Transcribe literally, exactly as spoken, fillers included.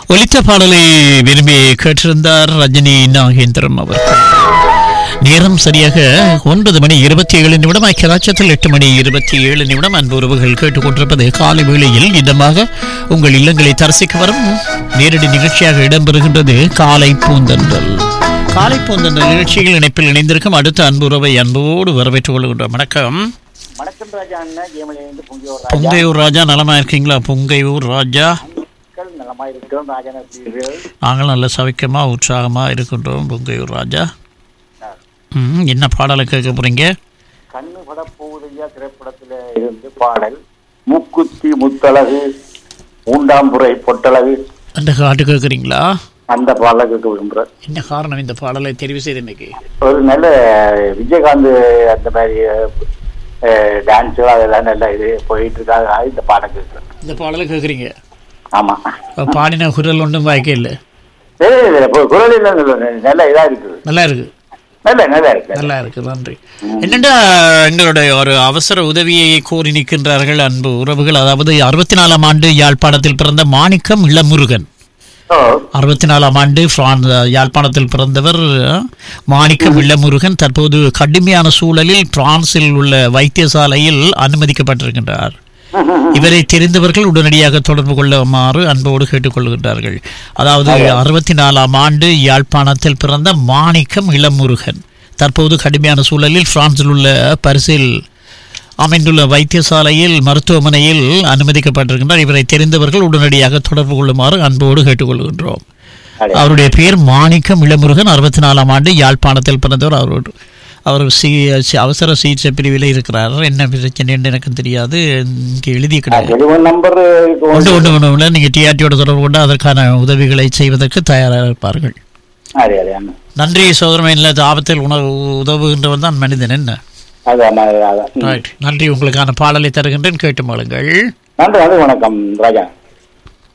ஒலித்த பாடலை விரும்பி கேட்டிருந்தார் ரஜினி நாகேந்திரம் அவர்கள். நேரம் சரியாக ஒன்பது மணி இருபத்தி ஏழு நிமிடம். ஐக்கியராட்சத்தில் எட்டு மணி இருபத்தி ஏழு நிமிடம். அன்பு உறவுகள் கேட்டுக்கொண்டிருப்பது காலை வேளையில் இதமாக உங்கள் இல்லங்களை தரிசிக்க வரும் நேரடி நிகழ்ச்சியாக இடம்பெறுகின்றது காலை பூந்தன்றல். காலை பூந்தன்றல் நிகழ்ச்சியில் இணைப்பில் இணைந்திருக்கும் அடுத்த அன்பு உறவை அன்போடு வரவேற்றுக் கொள்கின்றோம். வணக்கம். வணக்கம் ராஜா. பொங்கையூர் ராஜா நலமா இருக்கீங்களா? பொங்கையூர் ராஜா நலமா இருக்கிறோம். நாங்கள் நல்ல சவிக்கமா உற்சாகமா இருக்கின்றோம். பொங்கையூர் ராஜா ம் என்ன பாடலை கேட்க போறீங்க? கண்ணு பட போகுதையா திரைப்படத்துல இருந்து பாடல் மூக்குத்தி முத்தழகு மூண்டாம்புரை பொட்டழகு அந்த பாட்டு கேட்குறீங்களா? அந்த பாடலை கேட்க விரும்புறேன். என்ன காரணம் இந்த பாடலை தெரிவு செய்து? இன்னைக்கு ஒரு நல்ல விஜயகாந்த் அந்த மாதிரி டான்ஸு அதெல்லாம் நல்லா இது போயிட்டு இருக்காங்க. இந்த பாடம் கேட்குறேன். இந்த பாடலை கேட்குறீங்க? ஆமா. பாடின குரல் ஒன்றும் வாய்க்க இல்லை. குரல் நல்லா இதா இருக்குது. நல்லா இருக்கு. நல்லா இருக்கு. நன்றி. என்னென்னா எங்களுடைய ஒரு அவசர உதவியை கோரி நிற்கின்றார்கள் அன்பு உறவுகள். அதாவது அறுபத்தி நாலாம் ஆண்டு யாழ்ப்பாணத்தில் பிறந்த மாணிக்கம் இளமுருகன். அறுபத்தி நாலாம் ஆண்டு பிரான்ஸ் யாழ்ப்பாணத்தில் பிறந்தவர் மாணிக்கம் இளமுருகன் தற்போது கடுமையான சூழலில் பிரான்சில் உள்ள வைத்தியசாலையில் அனுமதிக்கப்பட்டிருக்கின்றார். இவரை தெரிந்தவர்கள் உடனடியாக தொடர்பு கொள்ளுமாறு அன்போடு கேட்டுக்கொள்கின்றார்கள். அதாவது அறுபத்தி நாலாம் ஆண்டு யாழ்ப்பாணத்தில் பிறந்த மாணிக்கம் இளமுருகன் தற்போது கடுமையான சூழலில் பிரான்சில் உள்ள பரிசில் அமைந்துள்ள வைத்தியசாலையில் மருத்துவமனையில் அனுமதிக்கப்பட்டிருக்கின்றார். இவரை தெரிந்தவர்கள் உடனடியாக தொடர்பு கொள்ளுமாறு அன்போடு கேட்டுக்கொள்கின்றோம். அவருடைய பெயர் மாணிக்கம் இளமுருகன். அறுபத்தி நாலாம் ஆண்டு யாழ்ப்பாணத்தில் பிறந்தவர். அவரோடு அவர் சி அவசர சிகிச்சை பிரிவில் இருக்கிறார். என்ன பிரச்சனை என்று எனக்கு தெரியாது. இங்கே எழுதி கிடையாது. ஒன்று ஒன்று ஒன்று நீங்கள் டிஆர்டியோட தொடர்பு கொண்டு அதற்கான உதவிகளை செய்வதற்கு தயாராக இருப்பார்கள். நன்றி சோதரமே. இல்லை ஆபத்தில் உணவு உதவுகின்றவன் தான் மனிதன். என்ன நன்றி. உங்களுக்கான பாடலை தருகின்றேன், கேட்டு மகளுங்கள். நன்றி. வணக்கம் ராஜா.